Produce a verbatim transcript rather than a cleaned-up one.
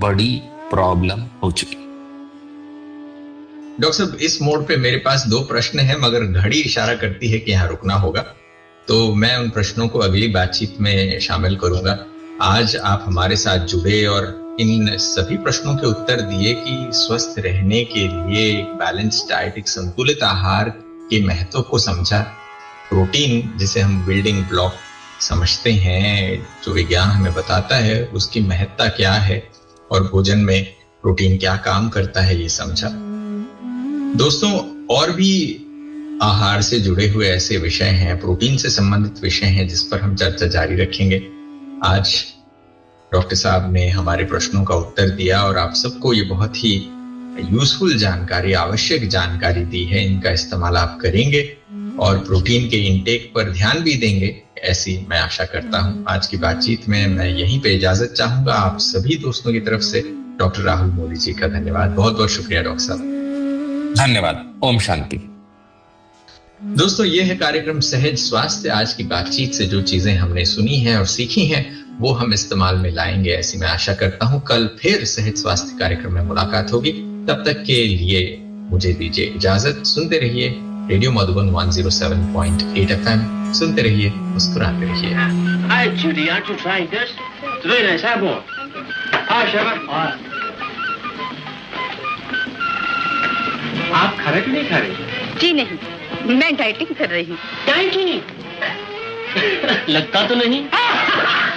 बड़ी प्रॉब्लम हो चुकी। डॉक्टर साहब, इस मोड पे मेरे पास दो प्रश्न हैं, मगर घड़ी इशारा करती है कि यहाँ रुकना होगा, तो मैं उन प्रश्नों को अगली बातचीत में शामिल करूंगा। आज आप हमारे साथ जुड़े और इन सभी प्रश्नों के उत्तर दिए कि स्वस्थ रहने के लिए एक बैलेंस डाइट, एक संतुलित आहार के महत्व को समझा। प्रोटीन, जिसे हम बिल्डिंग ब्लॉक समझते हैं, जो विज्ञान हमें बताता है उसकी महत्ता क्या है और भोजन में प्रोटीन क्या काम करता है, ये समझा। दोस्तों, और भी आहार से जुड़े हुए ऐसे विषय हैं, प्रोटीन से संबंधित विषय हैं, जिस पर हम चर्चा जारी रखेंगे। आज डॉक्टर साहब ने हमारे प्रश्नों का उत्तर दिया और आप सबको ये बहुत ही यूजफुल जानकारी, आवश्यक जानकारी दी है। इनका इस्तेमाल आप करेंगे और प्रोटीन के इंटेक पर ध्यान भी देंगे, ऐसी मैं आशा करता हूं। आज की बातचीत में मैं यहीं पे इजाजत चाहूंगा। आप सभी दोस्तों की तरफ से डॉक्टर राहुल मोदी जी का धन्यवाद। बहुत बहुत शुक्रिया डॉक्टर साहब। धन्यवाद। ओम शांति। दोस्तों, ये है कार्यक्रम सहज स्वास्थ्य। आज की बातचीत से जो चीजें हमने सुनी हैं और सीखी हैं, वो हम इस्तेमाल में लाएंगे, ऐसी मैं आशा करता हूं। कल फिर सहज स्वास्थ्य कार्यक्रम में मुलाकात होगी। तब तक के लिए मुझे दीजिए इजाजत। सुनते रहिए रेडियो मधुबन एक सौ सात पॉइंट आठ एफएम। सुनते रहिए, मुस्कुराते रहिए। Hi Judy, aren't you trying this? It's very nice. Have more. Hi Sheva. Hi. आप खा रहे कि नहीं खा रहे? जी नहीं, मैं डाइटिंग कर रही हूँ। डाइटिंग? लगता तो नहीं।